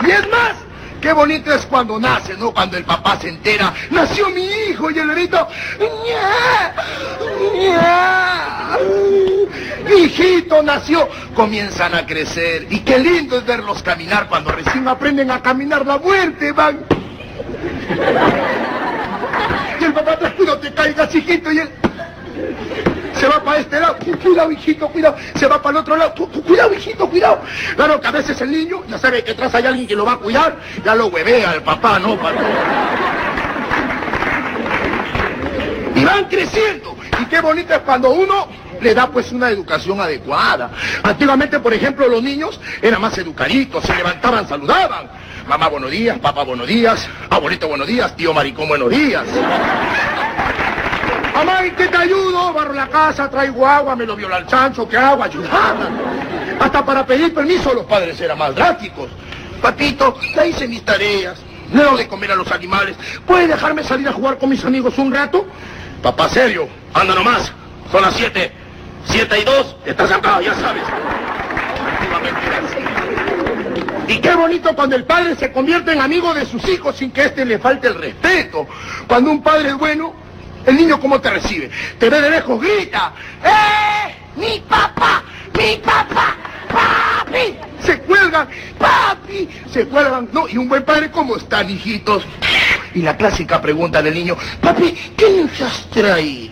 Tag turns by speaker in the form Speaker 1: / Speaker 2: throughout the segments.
Speaker 1: Y es más, qué bonito es cuando nace, ¿no? Cuando el papá se entera, nació mi hijo y el bebito, ¡ña! ¡ña! Mi hijito nació. Comienzan a crecer y qué lindo es verlos caminar cuando recién aprenden a caminar la muerte, van. Y el papá atrás, cuidado, te caigas, hijito, y él se va para este lado, cuidado, hijito, cuidado, se va para el otro lado, cuidado, hijito, cuidado. Claro que a veces el niño ya sabe que atrás hay alguien que lo va a cuidar, ya lo huevea el papá, ¿no? Y van creciendo, y qué bonito es cuando uno le da pues una educación adecuada. Antiguamente, por ejemplo, los niños eran más educaditos, se levantaban, saludaban. Mamá, buenos días, papá, buenos días, abuelito, buenos días, tío maricón, buenos días. Mamá, ¿en qué te ayudo? Barro la casa, traigo agua, me lo viola el chancho, ¿qué hago? Ayudaban. Hasta para pedir permiso los padres eran más drásticos. Papito, ya hice mis tareas, le doy de comer a los animales, ¿puede dejarme salir a jugar con mis amigos un rato? Papá, serio, anda nomás, son las 7, 7:02, estás acá, ya sabes. Y qué bonito cuando el padre se convierte en amigo de sus hijos sin que éste le falte el respeto. Cuando un padre es bueno, el niño ¿cómo te recibe? Te ve de lejos, grita, ¡mi papá! ¡Mi papá! ¡Papi! Se cuelgan, ¡papi! Se cuelgan, ¿no? Y un buen padre, ¿cómo están, hijitos? Y la clásica pregunta del niño, papi, ¿qué nos has traído?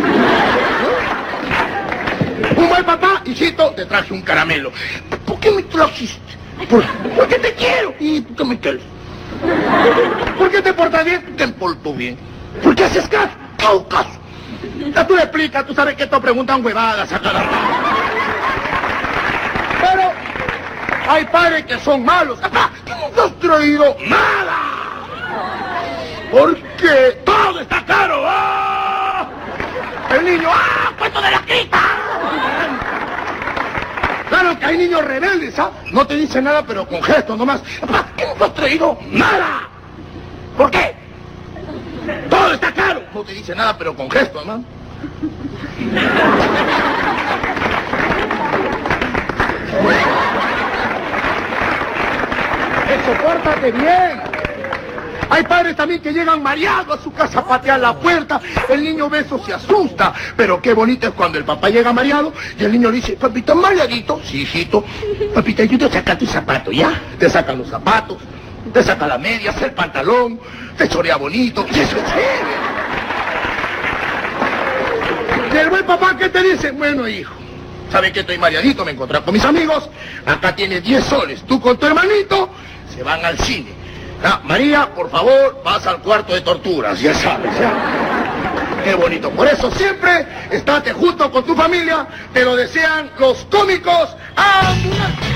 Speaker 1: Un buen papá, hijito, te traje un caramelo. ¿Por qué me trajiste? Porque te quiero. ¿Y por qué me quieres? ¿Por qué te portas bien? Te porto bien. ¿Por qué haces caso? Hago caso. Ya tú le explicas, tú sabes que esto preguntan huevadas a cada rato. Pero hay padres que son malos. Papá, ¿qué nos has traído? ¡Nada! Porque todo está caro. ¡Ah! El niño, ¡ah! ¡Cuento de la crita! Claro que hay niños rebeldes, ¿ah? No te dicen nada, pero con gestos nomás. Papá, ¿qué nos has traído? ¡Nada! ¿Por qué? Todo está caro. No te dice nada, pero con gestos, ¿no? Eso, pórtate bien. Hay padres también que llegan mareados a su casa, patean la puerta, el niño ve eso, se asusta. Pero qué bonito es cuando el papá llega mareado y el niño le dice, papito, mareadito. Sí, hijito. Papita, ayuda a sacar tu zapato, ¿ya? Te sacan los zapatos, te saca la media, el pantalón, te chorea bonito, y eso es chévere. Y el buen papá, ¿qué te dice? Bueno, hijo, ¿sabe que estoy mareadito? Me encontré con mis amigos, acá tienes 10 soles, tú con tu hermanito, se van al cine. Ah, María, por favor, vas al cuarto de torturas, ya sabes, ¿ya? Qué bonito. Por eso siempre estate junto con tu familia, te lo desean los cómicos ambulantes.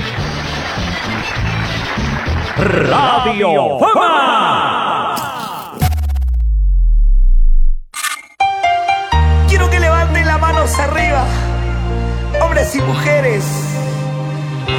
Speaker 2: Radio Fama.
Speaker 3: Quiero que levanten las manos arriba, hombres y mujeres.